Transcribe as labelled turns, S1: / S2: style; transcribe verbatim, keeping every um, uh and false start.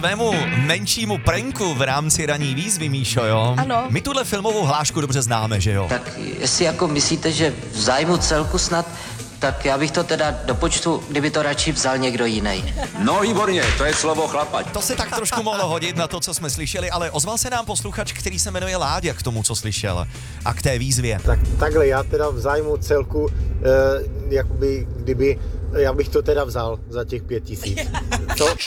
S1: tvému menšímu pranku v rámci ranní výzvy, Míšo, jo?
S2: Ano.
S1: My tuhle filmovou hlášku dobře známe, že jo?
S3: Tak jestli jako myslíte, že v zájmu celku snad, tak já bych to teda dopočtu, kdyby to radši vzal někdo jiný.
S4: No výborně, to je slovo chlapa.
S1: To se tak trošku mohlo hodit na to, co jsme slyšeli, ale ozval se nám posluchač, který se jmenuje Láďa k tomu, co slyšel a k té výzvě.
S5: Tak takhle, já teda v zájmu celku, eh, jakoby, kdyby, já bych to teda vzal za těch pět tisíc. To,